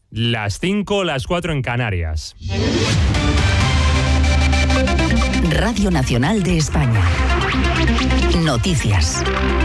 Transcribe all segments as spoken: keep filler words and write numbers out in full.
Las cinco, las cuatro en Canarias. Radio Nacional de España. Noticias.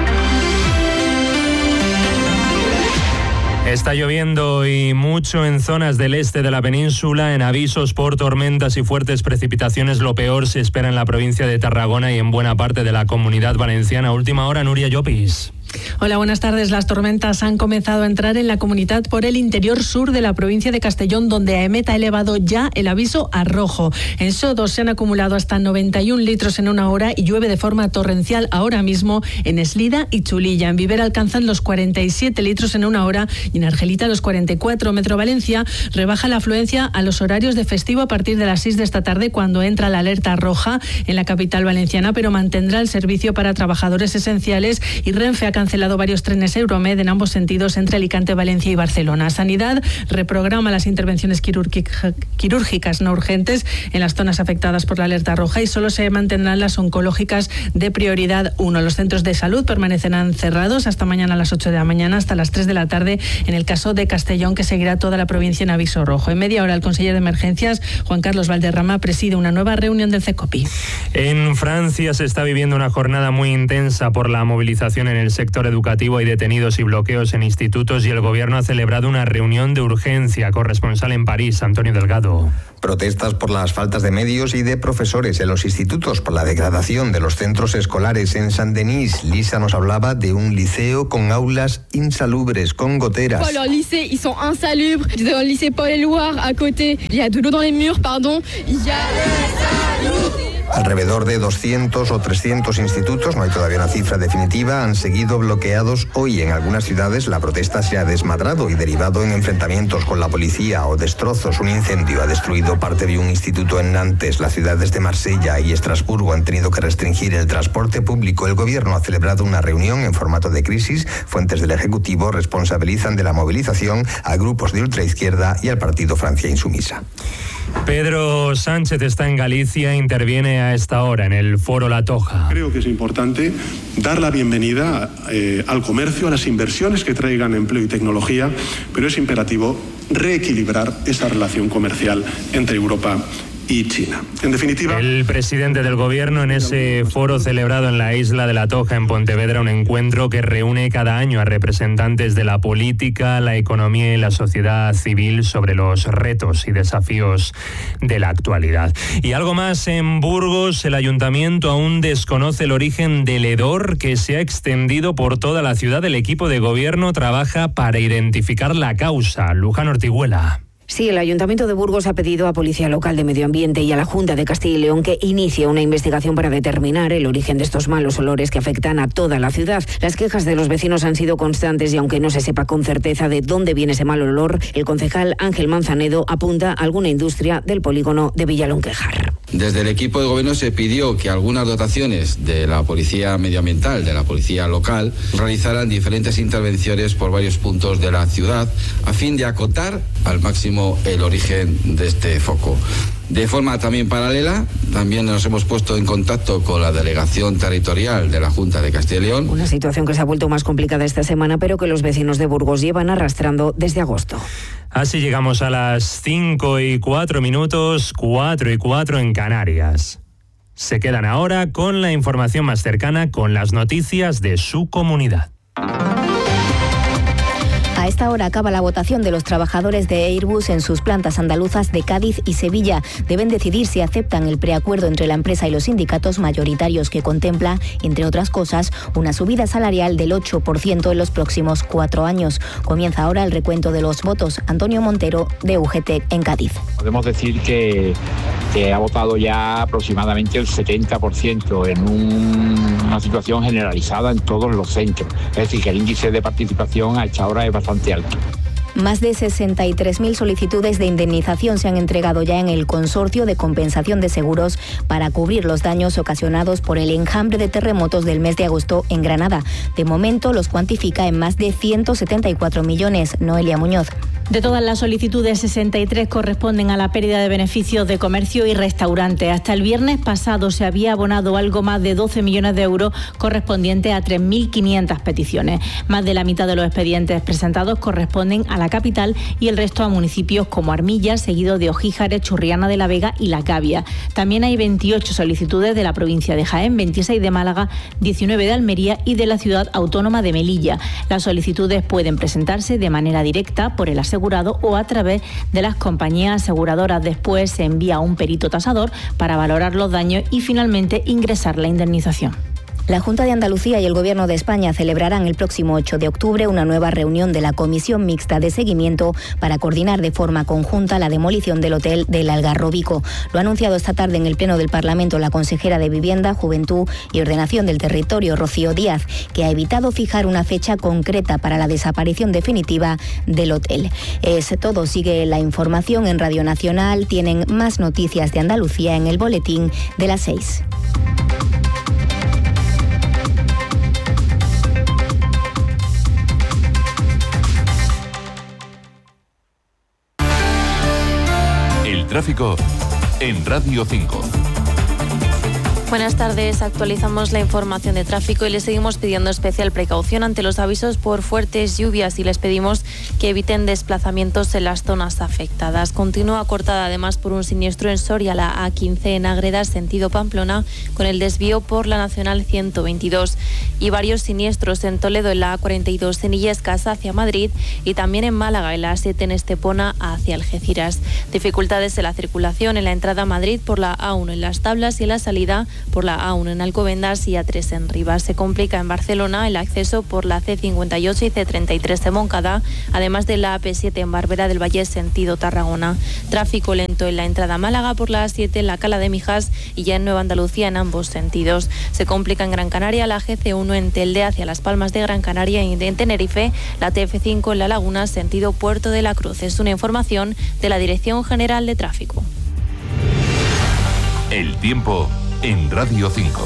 Está lloviendo y mucho en zonas del este de la península, en avisos por tormentas y fuertes precipitaciones. Lo peor se espera en la provincia de Tarragona y en buena parte de la Comunidad Valenciana. Última hora, Nuria Llopis. Hola, buenas tardes. Las tormentas han comenzado a entrar en la comunidad por el interior sur de la provincia de Castellón, donde AEMET ha elevado ya el aviso a rojo. En Sodos se han acumulado hasta noventa y un litros en una hora y llueve de forma torrencial ahora mismo en Eslida y Chulilla. En Viver alcanzan los cuarenta y siete litros en una hora y en Argelita los cuarenta y cuatro. Metro Valencia rebaja la afluencia a los horarios de festivo a partir de las seis de esta tarde, cuando entra la alerta roja en la capital valenciana, pero mantendrá el servicio para trabajadores esenciales, y Renfe ha cancelado varios trenes Euromed en ambos sentidos entre Alicante, Valencia y Barcelona. Sanidad reprograma las intervenciones quirúrgica, quirúrgicas no urgentes en las zonas afectadas por la alerta roja y solo se mantendrán las oncológicas de prioridad uno. Los centros de salud permanecerán cerrados hasta mañana a las ocho de la mañana hasta las tres de la tarde en el caso de Castellón, que seguirá toda la provincia en aviso rojo. En media hora el consejero de Emergencias, Juan Carlos Valderrama, preside una nueva reunión del CECOPI. En Francia se está viviendo una jornada muy intensa por la movilización en el sector educativo. Hay detenidos y bloqueos en institutos y el gobierno ha celebrado una reunión de urgencia. Corresponsal en París, Antonio Delgado. Protestas por las faltas de medios y de profesores en los institutos, por la degradación de los centros escolares. En Saint-Denis, Lisa nos hablaba de un liceo con aulas insalubres, con goteras. Los lycées, ils sont insalubres. Dans le lycée Paul-Éluard, à côté, il y a de l'eau dans les murs, pardon. Il y a... Alrededor de doscientos o trescientos institutos, no hay todavía una cifra definitiva, han seguido bloqueados hoy. En algunas ciudades la protesta se ha desmadrado y derivado en enfrentamientos con la policía o destrozos. Un incendio ha destruido parte de un instituto en Nantes. Las ciudades de Marsella y Estrasburgo han tenido que restringir el transporte público. El gobierno ha celebrado una reunión en formato de crisis. Fuentes del Ejecutivo responsabilizan de la movilización a grupos de ultraizquierda y al partido Francia Insumisa. Pedro Sánchez está en Galicia e interviene a esta hora en el Foro La Toja. Creo que es importante dar la bienvenida eh, al comercio, a las inversiones que traigan empleo y tecnología, pero es imperativo reequilibrar esa relación comercial entre Europa y China. En definitiva, el presidente del gobierno en ese foro celebrado en la isla de La Toja, en Pontevedra, un encuentro que reúne cada año a representantes de la política, la economía y la sociedad civil sobre los retos y desafíos de la actualidad. Y algo más, en Burgos, el ayuntamiento aún desconoce el origen del hedor que se ha extendido por toda la ciudad. El equipo de gobierno trabaja para identificar la causa. Luján Ortiguela. Sí, el Ayuntamiento de Burgos ha pedido a Policía Local de Medio Ambiente y a la Junta de Castilla y León que inicie una investigación para determinar el origen de estos malos olores que afectan a toda la ciudad. Las quejas de los vecinos han sido constantes y aunque no se sepa con certeza de dónde viene ese mal olor, el concejal Ángel Manzanedo apunta a alguna industria del polígono de Villalonquejar. Desde el equipo de gobierno se pidió que algunas dotaciones de la Policía Medioambiental, de la Policía Local, realizaran diferentes intervenciones por varios puntos de la ciudad a fin de acotar al máximo el origen de este foco. De forma también paralela, también nos hemos puesto en contacto con la Delegación Territorial de la Junta de Castilla y León. Una situación que se ha vuelto más complicada esta semana, pero que los vecinos de Burgos llevan arrastrando desde agosto. Así llegamos a las cinco y cuatro minutos, cuatro y cuatro en Canarias. Se quedan ahora con la información más cercana, con las noticias de su comunidad. A esta hora acaba la votación de los trabajadores de Airbus en sus plantas andaluzas de Cádiz y Sevilla. Deben decidir si aceptan el preacuerdo entre la empresa y los sindicatos mayoritarios que contempla, entre otras cosas, una subida salarial del ocho por ciento en los próximos cuatro años. Comienza ahora el recuento de los votos. Antonio Montero, de U G T en Cádiz. Podemos decir que, que ha votado ya aproximadamente el setenta por ciento en un, una situación generalizada en todos los centros. Es decir, que el índice de participación a esta hora es bastante alto. Más de sesenta y tres mil solicitudes de indemnización se han entregado ya en el Consorcio de Compensación de Seguros para cubrir los daños ocasionados por el enjambre de terremotos del mes de agosto en Granada. De momento los cuantifica en más de ciento setenta y cuatro millones. Noelia Muñoz. De todas las solicitudes, sesenta y tres corresponden a la pérdida de beneficios de comercio y restaurantes. Hasta el viernes pasado se había abonado algo más de doce millones de euros correspondientes a tres mil quinientas peticiones. Más de la mitad de los expedientes presentados corresponden a la capital y el resto a municipios como Armilla, seguido de Ojíjares, Churriana de la Vega y La Cavia. También hay veintiocho solicitudes de la provincia de Jaén, veintiséis de Málaga, diecinueve de Almería y de la ciudad autónoma de Melilla. Las solicitudes pueden presentarse de manera directa por el asegurado o a través de las compañías aseguradoras. Después se envía a un perito tasador para valorar los daños y finalmente ingresar la indemnización. La Junta de Andalucía y el Gobierno de España celebrarán el próximo ocho de octubre una nueva reunión de la Comisión Mixta de Seguimiento para coordinar de forma conjunta la demolición del hotel del Algarrobico. Lo ha anunciado esta tarde en el Pleno del Parlamento la consejera de Vivienda, Juventud y Ordenación del Territorio, Rocío Díaz, que ha evitado fijar una fecha concreta para la desaparición definitiva del hotel. Es todo. Sigue la información en Radio Nacional. Tienen más noticias de Andalucía en el boletín de las seis. Tráfico en Radio cinco. Buenas tardes, actualizamos la información de tráfico y les seguimos pidiendo especial precaución ante los avisos por fuertes lluvias y les pedimos que eviten desplazamientos en las zonas afectadas. Continúa cortada además por un siniestro en Soria, la A quince en Ágreda, sentido Pamplona, con el desvío por la Nacional ciento veintidós y varios siniestros en Toledo en la A cuarenta y dos en Illescas hacia Madrid y también en Málaga en la A siete en Estepona hacia Algeciras. Dificultades en la circulación en la entrada a Madrid por la A uno en Las Tablas y en la salida por la A uno en Alcobendas y A tres en Rivas. Se complica en Barcelona el acceso por la C cincuenta y ocho y C treinta y tres de Moncada, además de la A P siete en Barbera del Valle sentido Tarragona. Tráfico lento en la entrada a Málaga por la A siete en la Cala de Mijas y ya en Nueva Andalucía en ambos sentidos. Se complica en Gran Canaria la G C uno en Telde hacia Las Palmas de Gran Canaria y en Tenerife la T F cinco en La Laguna sentido Puerto de la Cruz. Es una información de la Dirección General de Tráfico. El tiempo en Radio cinco.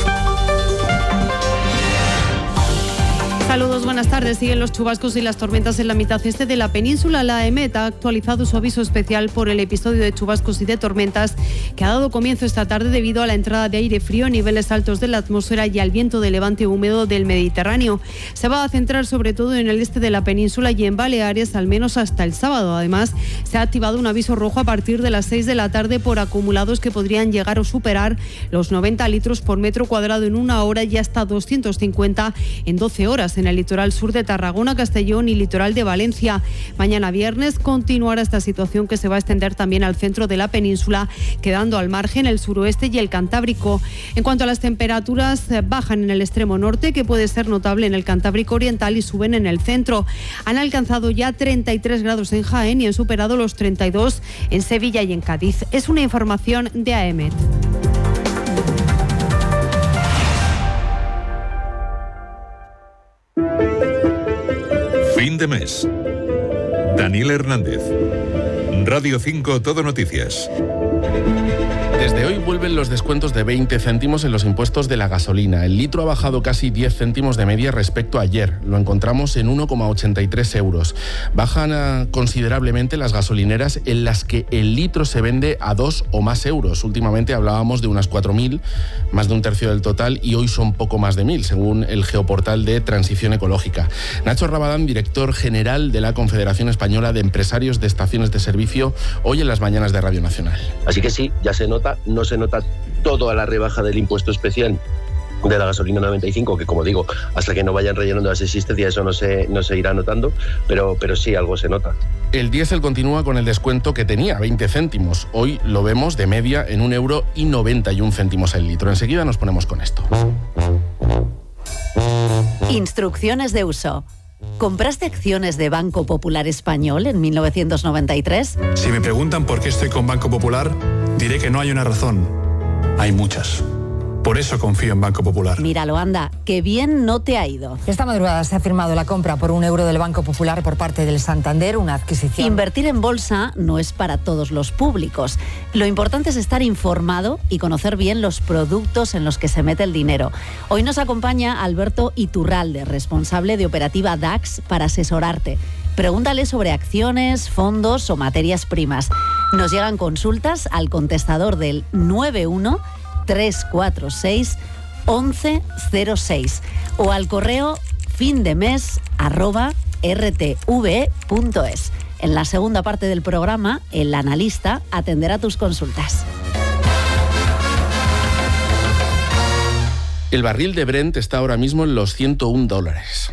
Saludos, buenas tardes. Siguen los chubascos y las tormentas en la mitad este de la península. La EMET ha actualizado su aviso especial por el episodio de chubascos y de tormentas que ha dado comienzo esta tarde debido a la entrada de aire frío a niveles altos de la atmósfera y al viento de levante húmedo del Mediterráneo. Se va a centrar sobre todo en el este de la península y en Baleares, al menos hasta el sábado. Además, se ha activado un aviso rojo a partir de las seis de la tarde por acumulados que podrían llegar o superar los noventa litros por metro cuadrado en una hora y hasta doscientos cincuenta en doce horas. En el litoral sur de Tarragona, Castellón y litoral de Valencia. Mañana viernes continuará esta situación que se va a extender también al centro de la península, quedando al margen el suroeste y el Cantábrico. En cuanto a las temperaturas, bajan en el extremo norte, que puede ser notable en el Cantábrico oriental, y suben en el centro. Han alcanzado ya treinta y tres grados en Jaén y han superado los treinta y dos en Sevilla y en Cádiz. Es una información de AEMET. Fin de mes. Daniel Hernández. Radio cinco Todo Noticias. Desde hoy vuelven los descuentos de veinte céntimos en los impuestos de la gasolina. El litro ha bajado casi diez céntimos de media respecto a ayer. Lo encontramos en uno coma ochenta y tres euros. Bajan considerablemente las gasolineras en las que el litro se vende a dos o más euros. Últimamente hablábamos de unas cuatro mil, más de un tercio del total, y hoy son poco más de mil, según el geoportal de Transición Ecológica. Nacho Rabadán, director general de la Confederación Española de Empresarios de Estaciones de Servicio, hoy en las mañanas de Radio Nacional. Así que sí, ya se nota. No se nota toda la rebaja del impuesto especial de la gasolina noventa y cinco, que como digo, hasta que no vayan rellenando las existencias eso no se, no se irá notando, pero, pero sí, algo se nota. El diésel continúa con el descuento que tenía, veinte céntimos. Hoy lo vemos de media en un euro y noventa y un céntimos el litro. Enseguida nos ponemos con esto. Instrucciones de uso. ¿Compraste acciones de Banco Popular Español en mil novecientos noventa y tres? Si me preguntan por qué estoy con Banco Popular, diré que no hay una razón. Hay muchas. Por eso confío en Banco Popular. Míralo, anda, que bien no te ha ido. Esta madrugada se ha firmado la compra por un euro del Banco Popular por parte del Santander, una adquisición. Invertir en bolsa no es para todos los públicos. Lo importante es estar informado y conocer bien los productos en los que se mete el dinero. Hoy nos acompaña Alberto Iturralde, responsable de operativa D A X, para asesorarte. Pregúntale sobre acciones, fondos o materias primas. Nos llegan consultas al contestador del nueve uno tres cuatro seis once cero seis o al correo findemes arroba rtve punto es. En la segunda parte del programa, el analista atenderá tus consultas. El barril de Brent está ahora mismo en los ciento un dólares.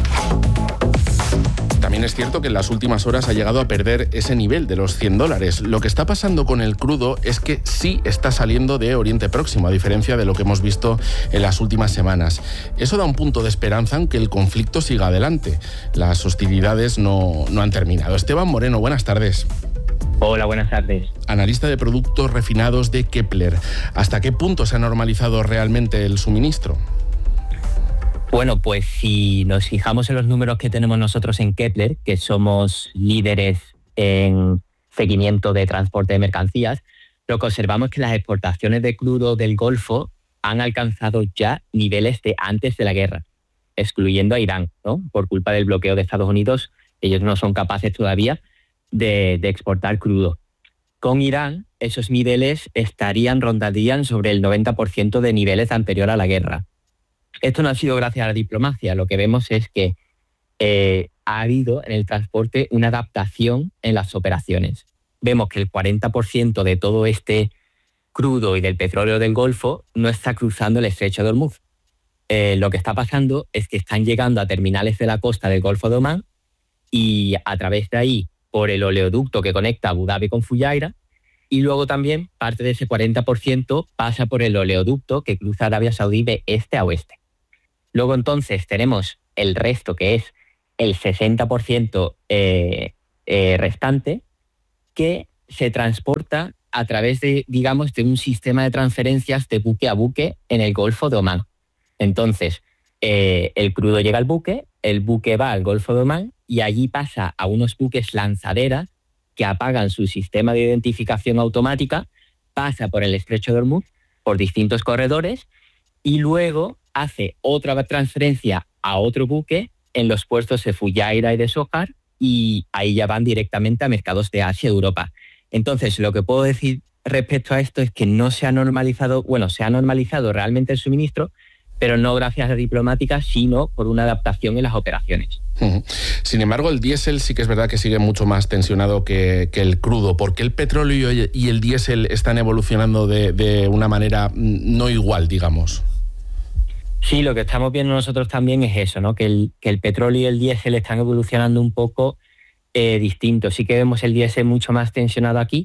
También es cierto que en las últimas horas ha llegado a perder ese nivel de los cien dólares. Lo que está pasando con el crudo es que sí está saliendo de Oriente Próximo, a diferencia de lo que hemos visto en las últimas semanas. Eso da un punto de esperanza, aunque el conflicto siga adelante. Las hostilidades no, no han terminado. Esteban Moreno, buenas tardes. Hola, buenas tardes. Analista de productos refinados de Kepler. ¿Hasta qué punto se ha normalizado realmente el suministro? Bueno, pues si nos fijamos en los números que tenemos nosotros en Kepler, que somos líderes en seguimiento de transporte de mercancías, lo que observamos es que las exportaciones de crudo del Golfo han alcanzado ya niveles de antes de la guerra, excluyendo a Irán, ¿no? Por culpa del bloqueo de Estados Unidos, ellos no son capaces todavía de, de exportar crudo. Con Irán, esos niveles estarían, rondarían sobre el noventa por ciento de niveles anterior a la guerra. Esto no ha sido gracias a la diplomacia. Lo que vemos es que eh, ha habido en el transporte una adaptación en las operaciones. Vemos que el cuarenta por ciento de todo este crudo y del petróleo del Golfo no está cruzando el estrecho de Hormuz. Eh, lo que está pasando es que están llegando a terminales de la costa del Golfo de Omán y a través de ahí, por el oleoducto que conecta Abu Dhabi con Fujairah, y luego también parte de ese cuarenta por ciento pasa por el oleoducto que cruza Arabia Saudí de este a oeste. Luego entonces tenemos el resto, que es el sesenta por ciento eh, eh, restante, que se transporta a través de, digamos, de un sistema de transferencias de buque a buque en el Golfo de Omán. Entonces, eh, el crudo llega al buque, el buque va al Golfo de Omán y allí pasa a unos buques lanzaderas que apagan su sistema de identificación automática, pasa por el estrecho de Hormuz, por distintos corredores, y luego hace otra transferencia a otro buque en los puertos de Fujairah y de Sohar, y ahí ya van directamente a mercados de Asia y Europa. Entonces, lo que puedo decir respecto a esto es que no se ha normalizado, bueno, se ha normalizado realmente el suministro, pero no gracias a diplomáticas, sino por una adaptación en las operaciones. Sin embargo, el diésel sí que es verdad que sigue mucho más tensionado que, que el crudo. ¿Por qué el petróleo y el diésel están evolucionando de, de una manera no igual, digamos? Sí, lo que estamos viendo nosotros también es eso, ¿no? Que el, que el petróleo y el diésel están evolucionando un poco eh, distinto. Sí que vemos el diésel mucho más tensionado aquí,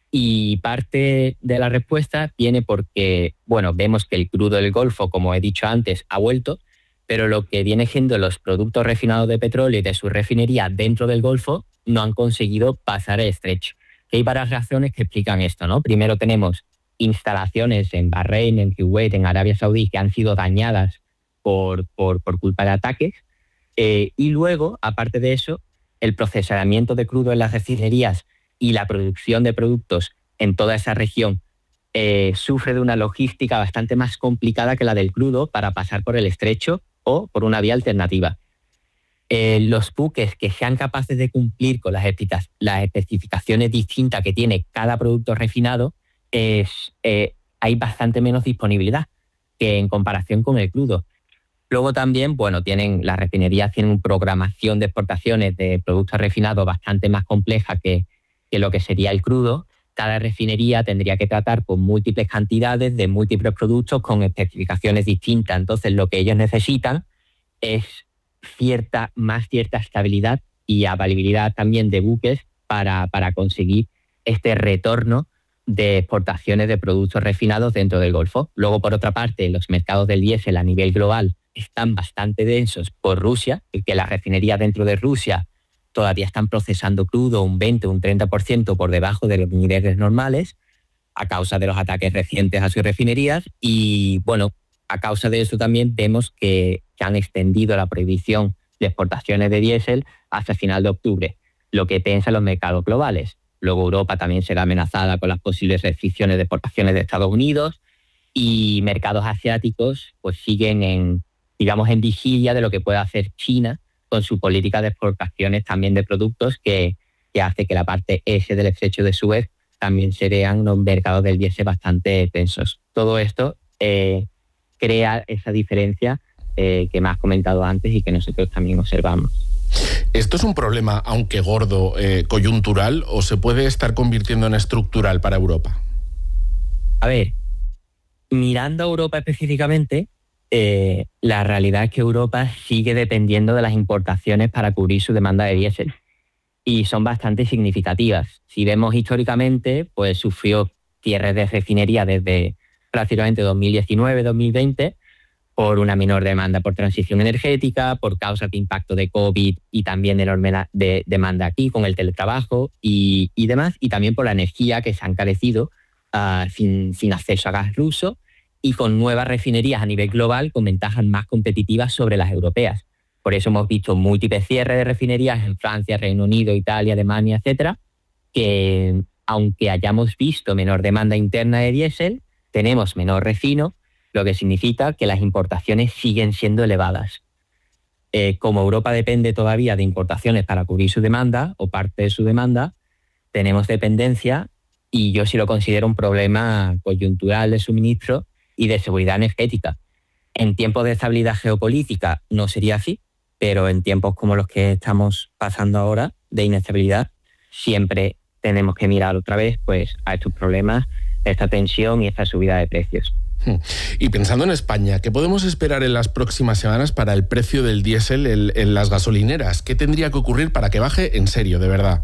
y parte de la respuesta viene porque, bueno, vemos que el crudo del Golfo, como he dicho antes, ha vuelto, pero lo que viene siendo los productos refinados de petróleo y de su refinería dentro del Golfo no han conseguido pasar el estrecho. Hay varias razones que explican esto, ¿no? Primero tenemos instalaciones en Bahrein, en Kuwait, en Arabia Saudí, que han sido dañadas por, por, por culpa de ataques. Eh, y luego, aparte de eso, el procesamiento de crudo en las refinerías y la producción de productos en toda esa región eh, sufre de una logística bastante más complicada que la del crudo para pasar por el estrecho o por una vía alternativa. Eh, los buques que sean capaces de cumplir con las, las especificaciones distintas que tiene cada producto refinado, es, eh, hay bastante menos disponibilidad que en comparación con el crudo. Luego también, bueno, tienen las refinerías tienen una programación de exportaciones de productos refinados bastante más compleja que, que lo que sería el crudo. Cada refinería tendría que tratar con múltiples cantidades de múltiples productos con especificaciones distintas. Entonces, lo que ellos necesitan es cierta, más cierta estabilidad y availabilidad también de buques para, para conseguir este retorno de exportaciones de productos refinados dentro del Golfo. Luego, por otra parte, los mercados del diésel a nivel global están bastante densos por Rusia, que las refinerías dentro de Rusia todavía están procesando crudo un veinte o un treinta por ciento por debajo de los niveles normales a causa de los ataques recientes a sus refinerías. Y, bueno, a causa de eso también vemos que, que han extendido la prohibición de exportaciones de diésel hasta el final de octubre, lo que tensa los mercados globales. Luego Europa también será amenazada con las posibles restricciones de exportaciones de Estados Unidos, y mercados asiáticos pues siguen en, digamos, en vigilia de lo que pueda hacer China con su política de exportaciones también de productos que, que hace que la parte este del estrecho de Suez también se vean los mercados del diésel bastante tensos. Todo esto eh, crea esa diferencia eh, que me has comentado antes y que nosotros también observamos. ¿Esto es un problema, aunque gordo, eh, coyuntural, o se puede estar convirtiendo en estructural para Europa? A ver, mirando a Europa específicamente, eh, la realidad es que Europa sigue dependiendo de las importaciones para cubrir su demanda de diésel y son bastante significativas. Si vemos históricamente, pues sufrió cierres de refinería desde prácticamente dos mil diecinueve dos mil veinte por una menor demanda por transición energética, por causas de impacto de COVID y también de enorme de demanda aquí con el teletrabajo y, y demás, y también por la energía que se ha encarecido uh, sin, sin acceso a gas ruso y con nuevas refinerías a nivel global con ventajas más competitivas sobre las europeas. Por eso hemos visto múltiples cierres de refinerías en Francia, Reino Unido, Italia, Alemania, etcétera, que aunque hayamos visto menor demanda interna de diésel, tenemos menor refino, lo que significa que las importaciones siguen siendo elevadas. Eh, como Europa depende todavía de importaciones para cubrir su demanda o parte de su demanda, tenemos dependencia y yo sí lo considero un problema coyuntural de suministro y de seguridad energética. En tiempos de estabilidad geopolítica no sería así, pero en tiempos como los que estamos pasando ahora, de inestabilidad, siempre tenemos que mirar otra vez pues, a estos problemas, esta tensión y esta subida de precios. Y pensando en España, ¿qué podemos esperar en las próximas semanas para el precio del diésel en, en las gasolineras? ¿Qué tendría que ocurrir para que baje en serio, de verdad?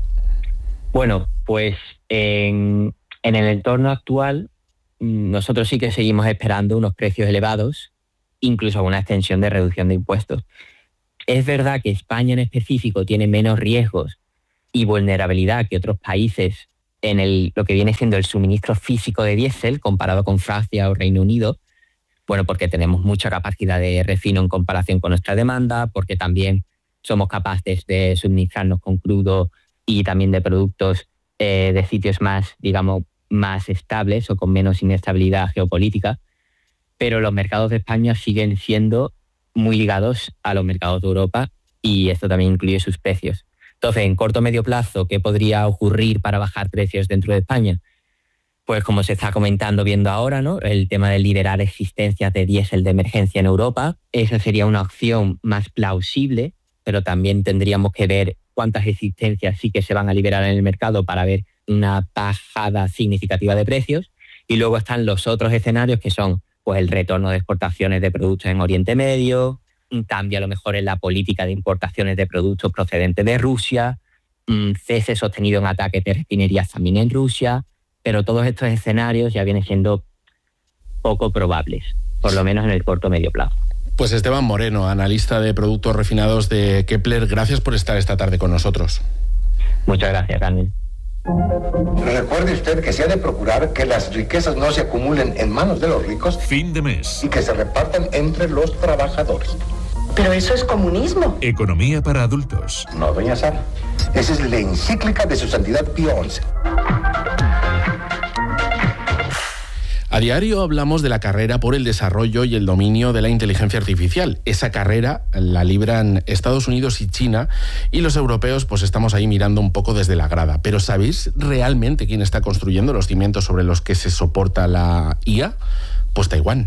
Bueno, pues en, en el entorno actual nosotros sí que seguimos esperando unos precios elevados, incluso una extensión de reducción de impuestos. Es verdad que España en específico tiene menos riesgos y vulnerabilidad que otros países en el, lo que viene siendo el suministro físico de diésel comparado con Francia o Reino Unido, bueno, porque tenemos mucha capacidad de refino en comparación con nuestra demanda, porque también somos capaces de suministrarnos con crudo y también de productos eh, de sitios más, digamos, más estables o con menos inestabilidad geopolítica, pero los mercados de España siguen siendo muy ligados a los mercados de Europa y esto también incluye sus precios. Entonces, en corto o medio plazo, ¿qué podría ocurrir para bajar precios dentro de España? Pues como se está comentando, viendo ahora, ¿no? El tema de liberar existencias de diésel de emergencia en Europa. Esa sería una opción más plausible, pero también tendríamos que ver cuántas existencias sí que se van a liberar en el mercado para ver una bajada significativa de precios. Y luego están los otros escenarios que son pues, el retorno de exportaciones de productos en Oriente Medio, un cambio a lo mejor en la política de importaciones de productos procedentes de Rusia, un cese sostenido en ataques de refinerías también en Rusia, pero todos estos escenarios ya vienen siendo poco probables, por lo menos en el corto o medio plazo. Pues Esteban Moreno, analista de productos refinados de Kepler, gracias por estar esta tarde con nosotros. Muchas gracias, Carmen. Recuerde usted que se ha de procurar que las riquezas no se acumulen en manos de los ricos. Fin de mes. Y que se repartan entre los trabajadores. Pero eso es comunismo. Economía para adultos. No, doña Sara. Esa es la encíclica de su santidad Pío once. A diario hablamos de la carrera por el desarrollo y el dominio de la inteligencia artificial. Esa carrera la libran Estados Unidos y China y los europeos pues estamos ahí mirando un poco desde la grada. Pero ¿sabéis realmente quién está construyendo los cimientos sobre los que se soporta la I A? Pues Taiwán.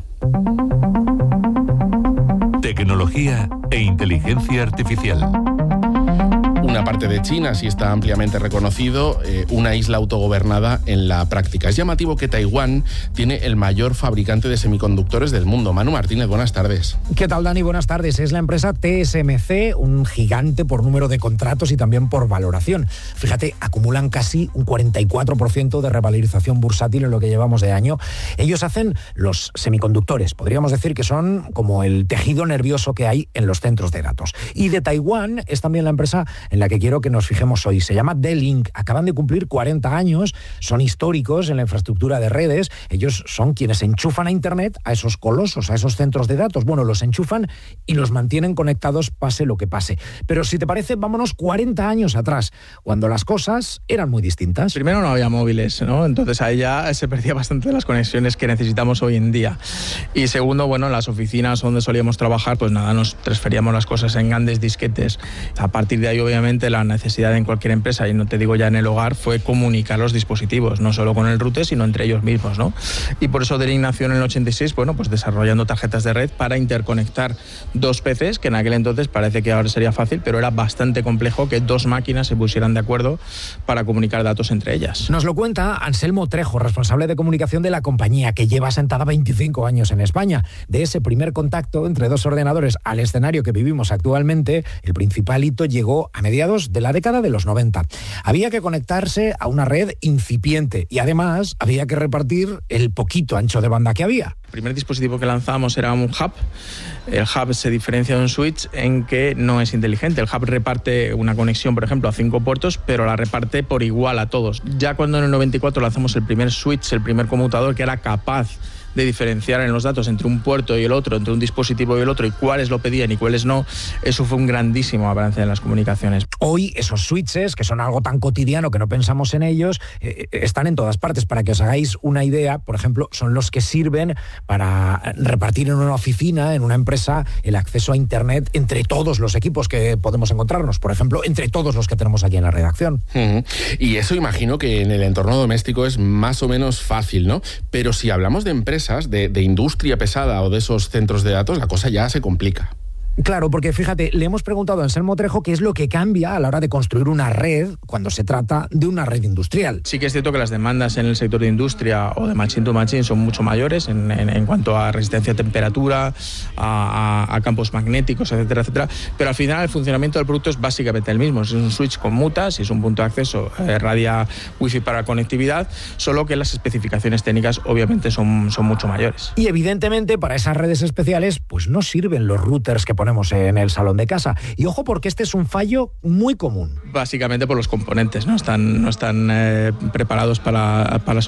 Tecnología e inteligencia artificial. Una parte de China sí está ampliamente reconocido, eh, una isla autogobernada en la práctica. Es llamativo que Taiwán tiene el mayor fabricante de semiconductores del mundo. Manu Martínez, buenas tardes. ¿Qué tal, Dani? Buenas tardes. Es la empresa T S M C, un gigante por número de contratos y también por valoración. Fíjate, acumulan casi un cuarenta y cuatro por ciento de revalorización bursátil en lo que llevamos de año. Ellos hacen los semiconductores. Podríamos decir que son como el tejido nervioso que hay en los centros de datos. Y de Taiwán es también la empresa en la la que quiero que nos fijemos hoy. Se llama D-Link. Acaban de cumplir cuarenta años, son históricos en la infraestructura de redes. Ellos son quienes enchufan a Internet a esos colosos, a esos centros de datos. Bueno, los enchufan y los mantienen conectados pase lo que pase. Pero si te parece, vámonos cuarenta años atrás, cuando las cosas eran muy distintas. Primero no había móviles, ¿no? Entonces ahí ya se perdía bastante de las conexiones que necesitamos hoy en día. Y segundo, bueno, en las oficinas donde solíamos trabajar, pues nada, nos transferíamos las cosas en grandes disquetes. A partir de ahí, obviamente, la necesidad en cualquier empresa, y no te digo ya en el hogar, fue comunicar los dispositivos, no solo con el router, sino entre ellos mismos, ¿no? Y por eso D-Link nació en el ochenta y seis, bueno, pues desarrollando tarjetas de red para interconectar dos P Cs, que en aquel entonces parece que ahora sería fácil, pero era bastante complejo que dos máquinas se pusieran de acuerdo para comunicar datos entre ellas. Nos lo cuenta Anselmo Trejo, responsable de comunicación de la compañía, que lleva sentada veinticinco años en España. De ese primer contacto entre dos ordenadores al escenario que vivimos actualmente, el principal hito llegó a mediados de la década de los noventa. Había que conectarse a una red incipiente y además había que repartir el poquito ancho de banda que había. El primer dispositivo que lanzamos era un hub. El hub se diferencia de un switch en que no es inteligente. El hub reparte una conexión, por ejemplo, a cinco puertos, pero la reparte por igual a todos. Ya cuando en el noventa y cuatro lanzamos el primer switch, el primer conmutador que era capaz de diferenciar en los datos entre un puerto y el otro, entre un dispositivo y el otro, y cuáles lo pedían y cuáles no, eso fue un grandísimo avance en las comunicaciones. Hoy esos switches, que son algo tan cotidiano que no pensamos en ellos, eh, están en todas partes. Para que os hagáis una idea, por ejemplo, son los que sirven para repartir en una oficina, en una empresa, el acceso a Internet entre todos los equipos que podemos encontrarnos, por ejemplo, entre todos los que tenemos aquí en la redacción. Uh-huh. Y eso imagino que en el entorno doméstico es más o menos fácil, ¿no? Pero si hablamos de empresas, De, de industria pesada o de esos centros de datos, la cosa ya se complica. Claro, porque fíjate, le hemos preguntado a Anselmo Trejo qué es lo que cambia a la hora de construir una red cuando se trata de una red industrial. Sí que es cierto que las demandas en el sector de industria o de machine to machine son mucho mayores en, en, en cuanto a resistencia a temperatura, a, a, a campos magnéticos, etcétera, etcétera. Pero al final el funcionamiento del producto es básicamente el mismo. Si es un switch con mutas, si es un punto de acceso, eh, radia wifi para conectividad, solo que las especificaciones técnicas obviamente son, son mucho mayores. Y evidentemente para esas redes especiales pues no sirven los routers que ponemos en el salón de casa. Y ojo, porque este es un fallo muy común. Básicamente por los componentes, no están, no están eh, preparados para, para